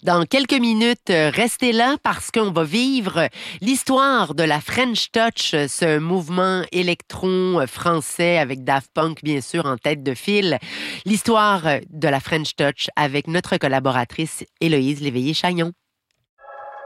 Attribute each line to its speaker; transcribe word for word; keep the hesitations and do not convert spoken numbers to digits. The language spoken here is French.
Speaker 1: Dans quelques minutes, euh, restez là parce qu'on va vivre l'histoire de la French Touch, euh, ce mouvement électron euh, français avec Daft Punk, bien sûr, en tête de file. L'histoire euh, de la French Touch avec notre collaboratrice Héloïse Léveillé-Chagnon.